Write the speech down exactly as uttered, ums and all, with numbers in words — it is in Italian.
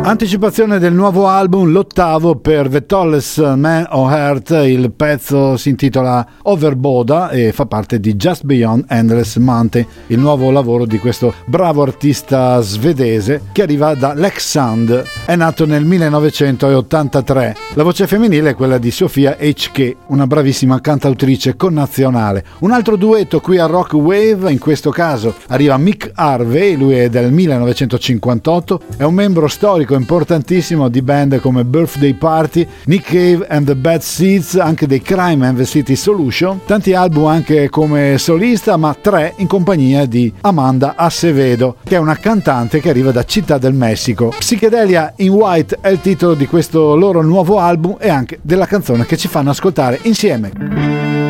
Anticipazione del nuovo album, l'ottavo per The Tallest Man on Earth. Il pezzo si intitola Overboda e fa parte di Just Beyond Endless Mountain, il nuovo lavoro di questo bravo artista svedese che arriva da Leksand. È nato nel millenovecentottantatré. La voce femminile è quella di Sofia H K, una bravissima cantautrice connazionale. Un altro duetto qui a Rock Wave, in questo caso arriva Mick Harvey, lui è del millenovecentocinquantotto, è un membro storico importantissimo di band come Birthday Party, Nick Cave and the Bad Seeds, anche dei Crime and the City Solution, tanti album anche come solista, ma tre in compagnia di Amanda Acevedo, che è una cantante che arriva da Città del Messico. Psychedelia in White è il titolo di questo loro nuovo album e anche della canzone che ci fanno ascoltare insieme.